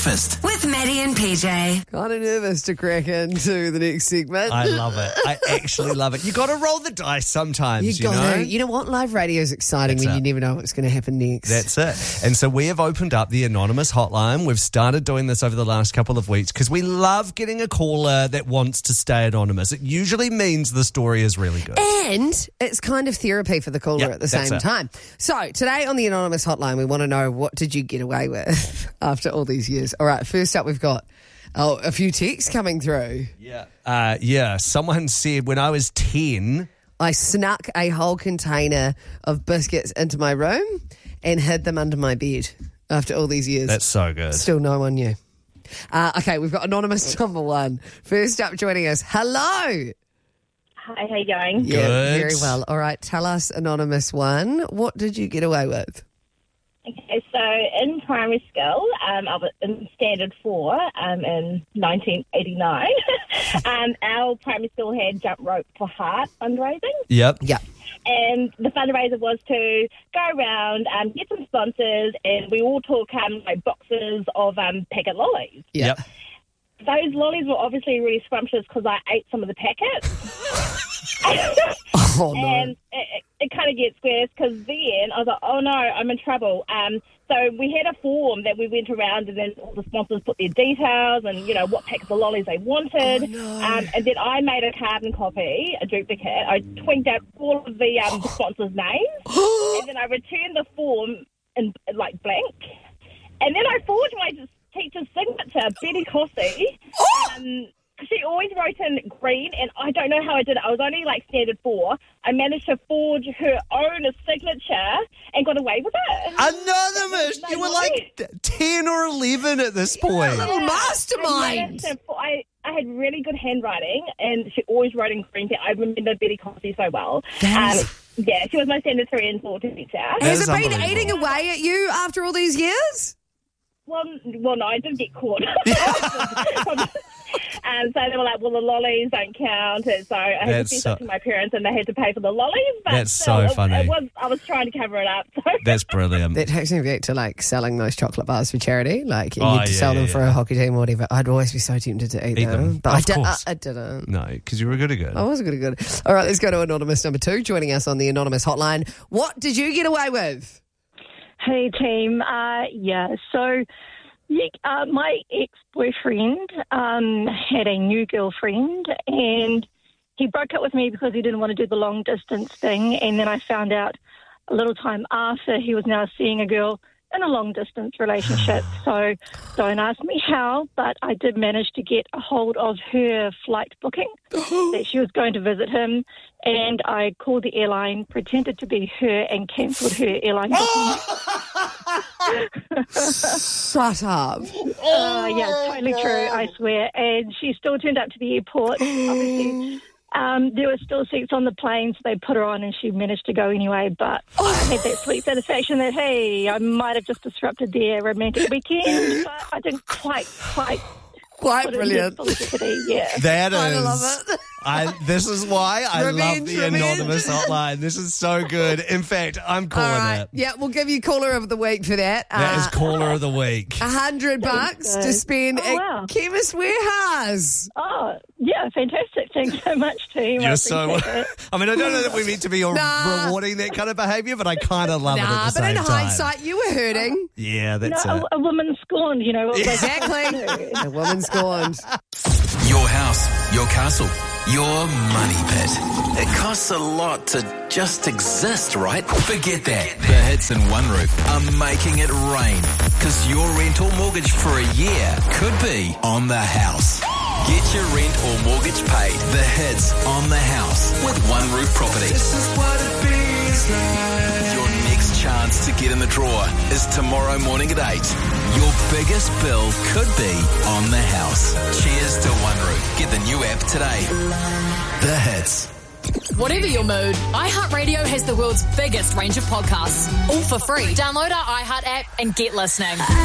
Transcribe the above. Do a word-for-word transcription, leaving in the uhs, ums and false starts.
Breakfast with Maddie and P J. Kind of nervous to crack into the next segment. I love it. I actually love it. You got to roll the dice sometimes, You you, got know? to. You know what? Live radio is exciting That's when it. you never know what's going to happen next. That's it. And so we have opened up the Anonymous hotline. We've started doing this over the last couple of weeks because we love getting a caller that wants to stay anonymous. It usually means the story is really good. And it's kind of therapy for the caller Yep, at the that's same it. time. So today on the Anonymous hotline, we want to know, what did you get away with after all these years? All right, first up, we've got oh, a few texts coming through. Yeah. Uh, yeah. Someone said when I was ten... I snuck a whole container of biscuits into my room and hid them under my bed after all these years. That's so good. Still no one knew. Uh, okay, we've got Anonymous number one. First up joining us. Hello. Hi, how you going? Yeah, Good. very well. All right, tell us, Anonymous one, what did you get away with? Okay, so in primary school, um, I was in standard four um, in nineteen eighty-nine. um, our primary school had Jump Rope for Heart fundraising. Yep. Yeah. And the fundraiser was to go around, um, get some sponsors, and we all took um, like boxes of um, packet lollies. Yeah. Yep. Those lollies were obviously really scrumptious because I ate some of the packets. Oh, no. And it, it, it kind of gets worse because then I was like, oh no, I'm in trouble. Um, so we had a form that we went around, and then all the sponsors put their details and, you know, what packets of lollies they wanted. Oh, no. um, and then I made a carbon copy, a duplicate. I twinked out all of the, um, the sponsors' names, and then I returned the form in, like, blank. And then I forged my teacher's signature, Betty Cossey. Um, She always wrote in green, and I don't know how I did it. I was only like standard four. I managed to forge her own signature and got away with it. Anonymous! You were like ten or eleven at this point. Little I mastermind. managed to- I, I had really good handwriting, and she always wrote in green. I remember Betty Cossey so well. That is- Um, yeah, she was my standard three and four teacher. That Has is it been unbelievable. eating away at you after all these years? Well, well, no, I did get caught. Um, so they were like, well, the lollies don't count. And so I had That's to send so- it to my parents, and they had to pay for the lollies. But That's still, so it- funny. It was, I was trying to cover it up. So. That's brilliant. That takes me back to like selling those chocolate bars for charity. Like you Oh, need to yeah, sell them yeah, for yeah. a hockey team or whatever. I'd always be so tempted to eat, Eat them. them. But I, Of did, I, course. I didn't. No, because you were good at good. I was good, good. All right, let's go to Anonymous number two, joining us on the Anonymous hotline. What did you get away with? Hey, team. Uh, yeah, so yeah, uh, my ex-boyfriend um, had a new girlfriend, and he broke up with me because he didn't want to do the long-distance thing, and then I found out a little time after he was now seeing a girl in a long-distance relationship. So don't ask me how, but I did manage to get a hold of her flight booking that she was going to visit him, and I called the airline, pretended to be her, and cancelled her airline booking. Shut up. Uh, yeah, totally true, I swear. And she still turned up to the airport. Obviously, um, there were still seats on the plane, so they put her on and she managed to go anyway. But I had that sweet satisfaction that, hey, I might have just disrupted their romantic weekend, but I didn't quite, quite Quite put it brilliant. into publicity, yeah. That is. I love it. I, this is why I Revenge, love the revenge. Anonymous hotline. This is so good. In fact, I'm All calling right. it. Yeah, we'll give you caller of the week for that. That is Uh, caller of the week. A hundred bucks to guys. spend Oh, wow. at Chemist Warehouse. Oh, yeah, fantastic. Thanks so much, team. I You're so. appreciate it. I mean, I don't know that we meant to be Nah. rewarding that kind of behavior, but I kind of love it at Nah, the but same in time. hindsight, you were hurting. Yeah, that's No, it. a, a woman scorned, you know. What was I Exactly. supposed to do? A woman scorned. Your house, your castle, your money pit. It costs a lot to just exist, right? Forget that. The Hits and One Roof are making it rain, because your rent or mortgage for a year could be on the house. Get your rent or mortgage paid. The Hits on the house with One Roof Property. This is what it feels like. Your next chance to get in the draw is tomorrow morning at eight. Your biggest bill could be on the house. Cheers to One Roof. Get the new app today. The Hits. Whatever your mood, iHeartRadio has the world's biggest range of podcasts, all for free. Download our iHeart app and get listening.